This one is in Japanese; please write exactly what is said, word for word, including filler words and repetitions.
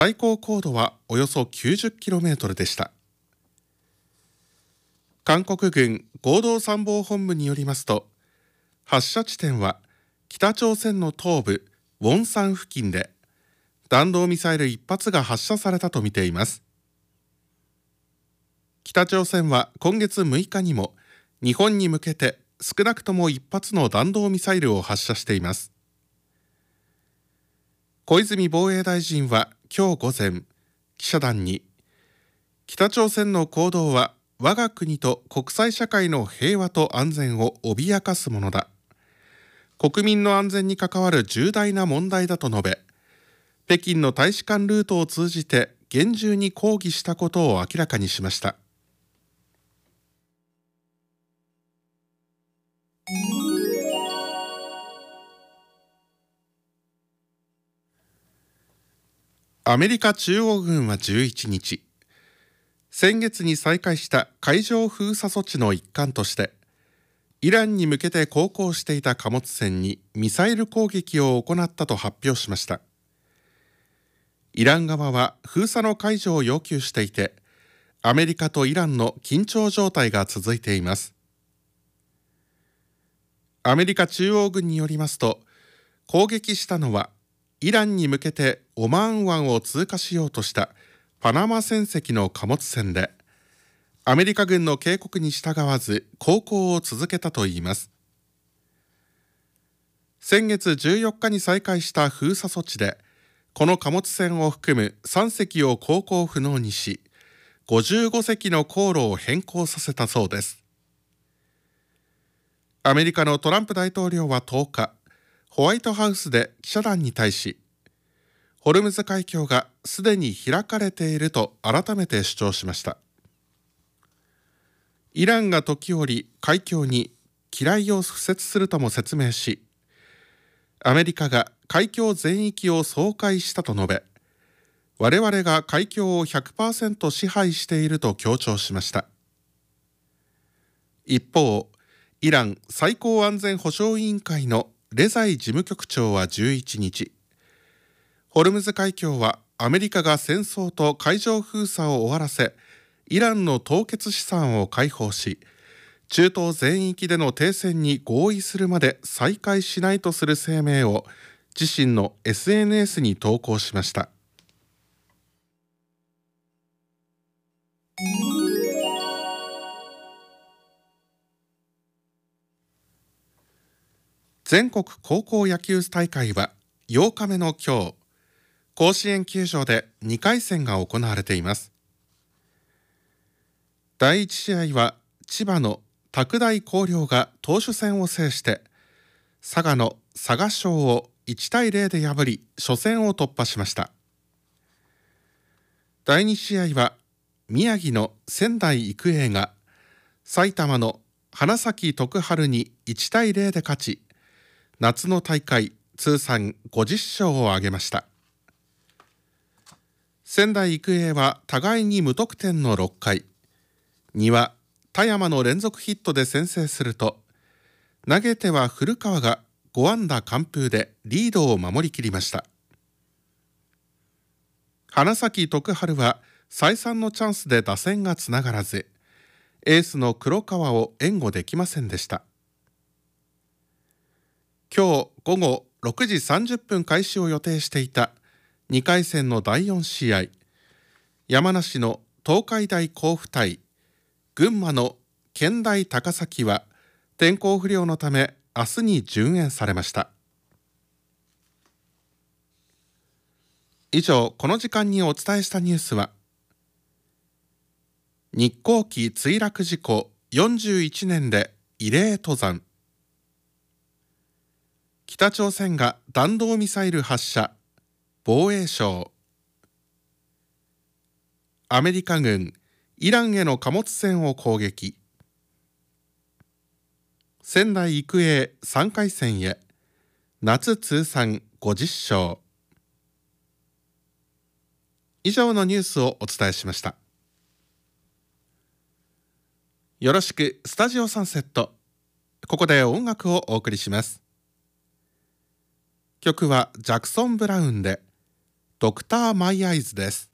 最高高度はおよそ きゅうじゅっキロメートル でした。韓国軍合同参謀本部によりますと、発射地点は北朝鮮の東部ウォンサン付近で、弾道ミサイルいっ発が発射されたとみています。北朝鮮は今月むいかにも日本に向けて少なくともいっ発の弾道ミサイルを発射しています。小泉防衛大臣は今日午前、記者団に、北朝鮮の行動は我が国と国際社会の平和と安全を脅かすものだ。国民の安全に関わる重大な問題だと述べ、北京の大使館ルートを通じて厳重に抗議したことを明らかにしました。アメリカ中央軍はじゅういちにち、先月に再開した海上封鎖措置の一環として、イランに向けて航行していた貨物船にミサイル攻撃を行ったと発表しました。イラン側は封鎖の解除を要求していて、アメリカとイランの緊張状態が続いています。アメリカ中央軍によりますと、攻撃したのはイランに向けてオマーン湾を通過しようとしたパナマ船籍の貨物船で、アメリカ軍の警告に従わず航行を続けたといいます。先月じゅうよっかに再開した封鎖措置で、この貨物船を含むさんせきを航行不能にし、ごじゅうごせきの航路を変更させたそうです。アメリカのトランプ大統領はとおか、ホワイトハウスで記者団に対し、ホルムズ海峡がすでに開かれていると改めて主張しました。イランが時折海峡に機雷を敷設するとも説明し、アメリカが海峡全域を掃海したと述べ、我々が海峡を ひゃくパーセント 支配していると強調しました。一方、イラン最高安全保障委員会のレザイ事務局長はじゅういちにち、ホルムズ海峡はアメリカが戦争と海上封鎖を終わらせ、イランの凍結資産を解放し、中東全域での停戦に合意するまで再開しないとする声明を自身の エスエヌエス に投稿しました。全国高校野球大会はようかめの今日、甲子園球場でにかいせんが行われています。だいいち試合は千葉の拓大広陵が投手戦を制して、佐賀の佐賀商をいちたいゼロで破り初戦を突破しました。だいに試合は宮城の仙台育英が埼玉の花咲徳栄にいちたいゼロで勝ち、夏の大会通算ごじゅっしょうを挙げました。仙台育英は互いに無得点のろっかい、には田山の連続ヒットで先制すると、投げては古川がごあんだ完封でリードを守りきりました。花咲徳栄は再三のチャンスで打線がつながらず、エースの黒川を援護できませんでした。今日午後ろくじさんじゅっぷん開始を予定していたにかいせんのだいよん試合、山梨の東海大甲府対群馬の県大高崎は天候不良のため明日に順延されました。以上、この時間にお伝えしたニュースは、日航機墜落事故よんじゅういちねんで慰霊登山、北朝鮮が弾道ミサイル発射、防衛省、アメリカ軍イランへの貨物船を攻撃、仙台育英さんかいせんへ夏通算ごじゅっしょう。以上のニュースをお伝えしました。よろしくスタジオサンセット。ここで音楽をお送りします。曲はジャクソン・ブラウンでドクターマイアイズです。